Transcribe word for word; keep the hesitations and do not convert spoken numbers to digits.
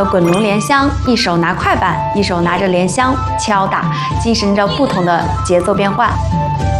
滚轮莲香，一手拿快板，一手拿着莲香敲打，进行着不同的节奏变换。